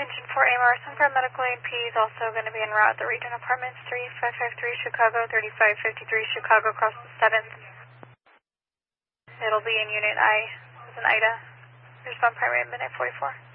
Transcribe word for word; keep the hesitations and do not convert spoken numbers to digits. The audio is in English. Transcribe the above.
Attention for A M R, some paramedical A P is also going to be en route. The region apartments three five five three Chicago, thirty-five fifty-three Chicago across the seventh. It'll be in Unit I, as an Ida. Respond primary at midnight forty-four.